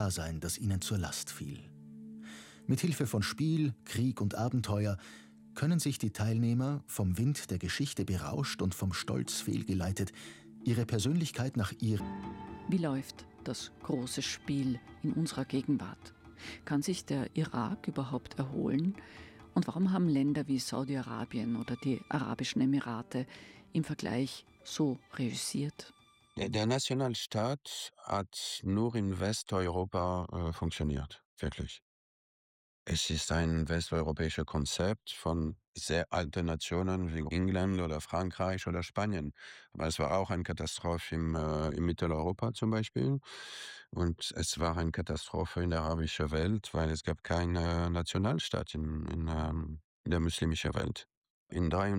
Dasein, das ihnen zur Last fiel. Mit Hilfe von Spiel, Krieg und Abenteuer können sich die Teilnehmer, vom Wind der Geschichte berauscht und vom Stolz fehlgeleitet, ihre Persönlichkeit nach ihr. Wie läuft das große Spiel in unserer Gegenwart? Kann sich der Irak überhaupt erholen? Und warum haben Länder wie Saudi-Arabien oder die Arabischen Emirate im Vergleich so reüssiert? Der Nationalstaat hat nur in Westeuropa funktioniert, wirklich. Es ist ein westeuropäisches Konzept von sehr alten Nationen wie England oder Frankreich oder Spanien. Aber es war auch eine Katastrophe im Mitteleuropa zum Beispiel. Und es war eine Katastrophe in der arabischen Welt, weil es gab keinen Nationalstaat in der muslimischen Welt. In